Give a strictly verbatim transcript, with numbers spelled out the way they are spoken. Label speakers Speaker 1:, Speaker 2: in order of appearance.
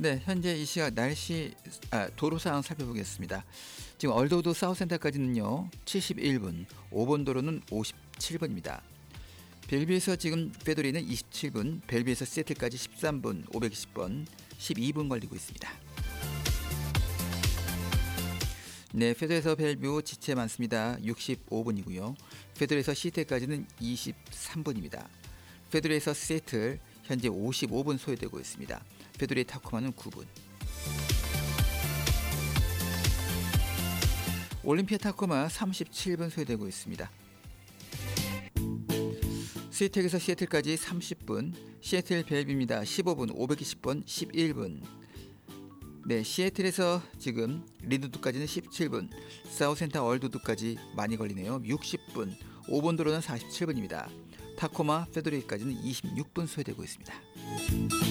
Speaker 1: 네, 현재 이 시각 날씨, 아, 도로 상황 살펴보겠습니다. 지금 얼도도 사우센터까지는요, 칠십일 분, 오 번 도로는 오십칠 분입니다. 벨뷰에서 지금 페도리는 이십칠 분, 벨뷰에서 시애틀까지 십삼 분, 오백이십 번, 십이 분 걸리고 있습니다. 네, 페도에서 벨뷰 지체 많습니다. 육십오 분이고요. 페도에서 시애틀까지는 이십삼 분입니다. 페도에서 시애틀 현재 오십오 분 소요되고 있습니다. 페도리 타코마는 구 분. 올림피아 타코마 삼십칠 분 소요되고 있습니다. 시애틀에서 시애틀까지 삼십 분, 시애틀 벨뷰입니다. 십오 분, 오백이십 번, 십일 분. 네, 시애틀에서 지금 리드두까지는 십칠 분, 사우센터 얼도두까지 많이 걸리네요. 육십 분, 오 번 도로는 사십칠 분입니다. 타코마 페도리까지는 이십육 분 소요되고 있습니다.